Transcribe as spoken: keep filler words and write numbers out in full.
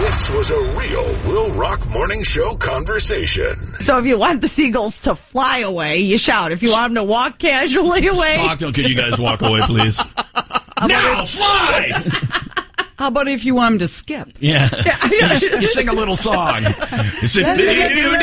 This was a real Will Rock Morning Show conversation. So if you want the seagulls to fly away, you shout. If you want them to walk casually away. Talk to, could you guys walk away, please? Now, fly! How about if you want them to skip? Yeah. Yeah. You, you sing a little song. You sing,